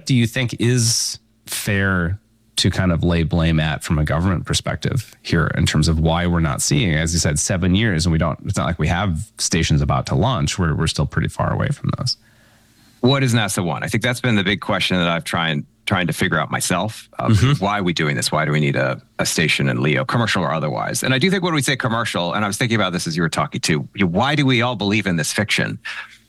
do you think is fair to kind of lay blame at from a government perspective here in terms of why we're not seeing, as you said, 7 years, and it's not like we have stations about to launch. We're still pretty far away from those. What does NASA want? I think that's been the big question that I've trying to figure out myself. Why are we doing this? Why do we need a station in LEO, commercial or otherwise? And I do think when we say commercial, and I was thinking about this as you were talking too, why do we all believe in this fiction?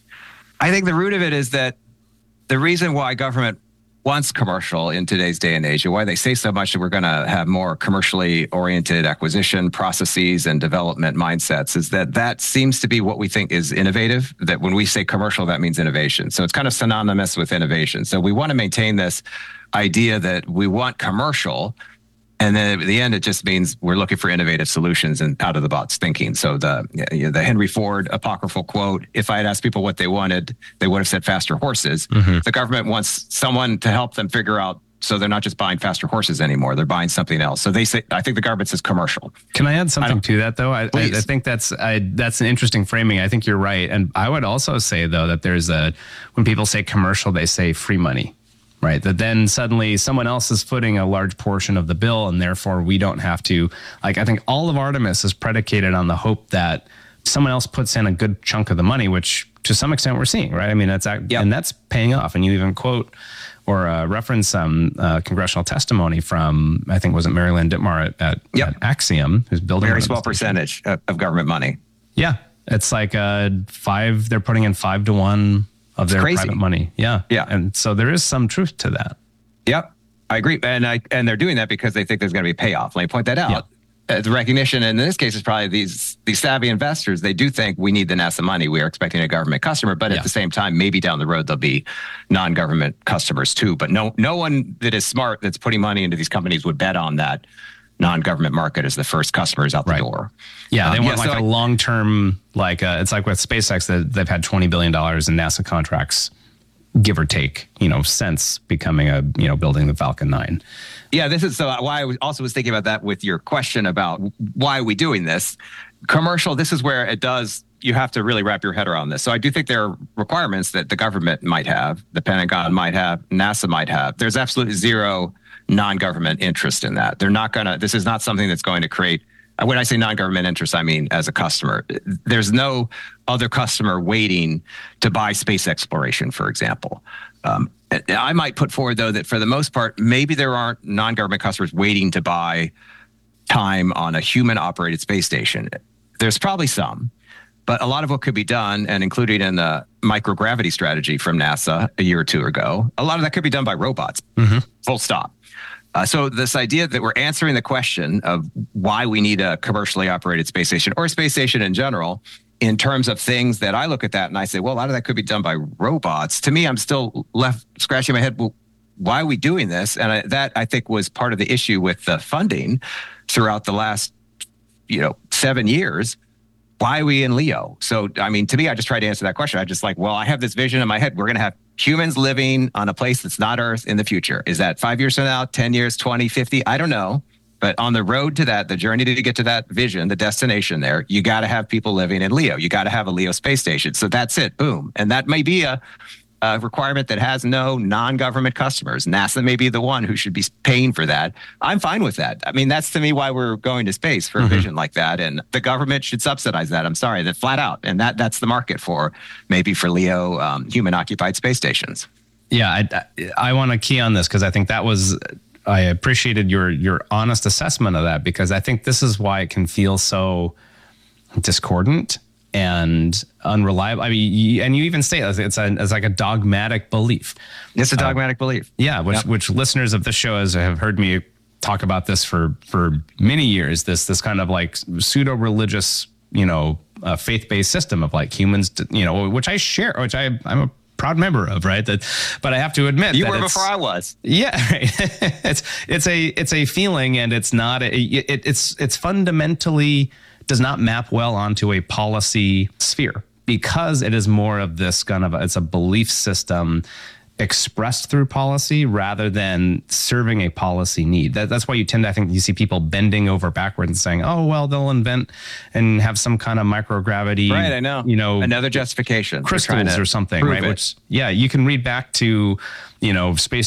I think the root of it is that the reason why government wants commercial in today's day and age, and why they say so much that we're going to have more commercially oriented acquisition processes and development mindsets, is that seems to be what we think is innovative. That when we say commercial, that means innovation. So it's kind of synonymous with innovation. So we want to maintain this idea that we want commercial, and then at the end, it just means we're looking for innovative solutions and out of the box thinking. So the Henry Ford apocryphal quote, if I had asked people what they wanted, they would have said faster horses. The government wants someone to help them figure out, so they're not just buying faster horses anymore, they're buying something else. So they say, I think the government says commercial. Can I add something to that though? I think that's an interesting framing. I think you're right. And I would also say though, that when people say commercial, they say free money. Right. That then suddenly someone else is footing a large portion of the bill, and therefore we don't have to. I think all of Artemis is predicated on the hope that someone else puts in a good chunk of the money, which to some extent we're seeing. Right. I mean, and that's paying off. And you even quote or reference some congressional testimony from, I think, was it Mary Lynn Dittmar at Axiom, who's building very small percentage of government money. Yeah. It's like they're putting in 5 to 1 of their private money. Yeah. And so there is some truth to that. Yep. I agree. And they're doing that because they think there's going to be payoff. Let me point that out. The recognition, and in this case, is probably these savvy investors. They do think we need the NASA money. We are expecting a government customer, but at the same time, maybe down the road, there'll be non-government customers too. But no one that is smart that's putting money into these companies would bet on that non-government market as the first customers out the door. Yeah, they want a long-term, it's like with SpaceX that they've had $20 billion in NASA contracts, give or take, since becoming building the Falcon 9. Yeah, this is why I was thinking about that with your question about why are we doing this. Commercial, this is where you have to really wrap your head around this. So I do think there are requirements that the government might have, the Pentagon might have, NASA might have. There's absolutely zero non-government interest in that. This is not something that's going to create, when I say non-government interest, I mean as a customer. There's no other customer waiting to buy space exploration, for example. I might put forward, though, that for the most part, maybe there aren't non-government customers waiting to buy time on a human-operated space station. There's probably some, but a lot of what could be done, and including in the microgravity strategy from NASA a year or two ago, a lot of that could be done by robots, full stop. So this idea that we're answering the question of why we need a commercially operated space station or a space station in general, in terms of things that I look at that and I say, well, a lot of that could be done by robots. To me, I'm still left scratching my head. Well, why are we doing this? And that I think was part of the issue with the funding throughout the last, 7 years. Why are we in LEO? So, I mean, to me, I just try to answer that question. I just I have this vision in my head. We're going to have humans living on a place that's not Earth in the future. Is that 5 years from now, 10 years, 20, 50? I don't know. But on the road to that, the journey to get to that vision, the destination there, you got to have people living in LEO. You got to have a LEO space station. So that's it. Boom. And that may be a requirement that has no non-government customers. NASA may be the one who should be paying for that. I'm fine with that. I mean, that's to me why we're going to space, for a vision like that. And the government should subsidize that. I'm sorry, that flat out. And that's the market for LEO human-occupied space stations. Yeah, I want to key on this because I think I appreciated your honest assessment of that, because I think this is why it can feel so discordant and unreliable. I mean, and you even say it's like a dogmatic belief. It's a dogmatic belief. Yeah, which listeners of this show have heard me talk about this for many years. This kind of like pseudo-religious, faith-based system of like humans, which I share, which I'm a proud member of, right? But I have to admit, you were before I was. Yeah, right. it's a feeling, and it's not. It's fundamentally does not map well onto a policy sphere, because it is more of this kind of it's a belief system expressed through policy rather than serving a policy need. That's why I think you see people bending over backwards and saying, oh, well, they'll invent and have some kind of microgravity. Right, I know. Another justification. Crystals or something, right? Which, you can read back to, space